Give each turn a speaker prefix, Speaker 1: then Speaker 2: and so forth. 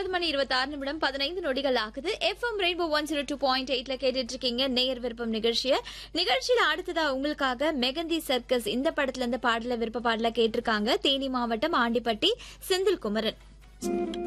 Speaker 1: 9:26 15 நொடிகள் ஆகுது. FM rainbow 102.8ல கேட்டுட்டு இருக்கீங்க நேயர் விருப்பம் நிகழ்ச்சியில அடுத்ததா உங்களுக்காக மெகந்தி சர்க்கஸ் இந்த படத்துல இருந்து பாடல விருப்ப பாடல கேட்டிருக்காங்க தேனி மாவட்டம் ஆண்டிப்பட்டி செந்தில் குமரன்.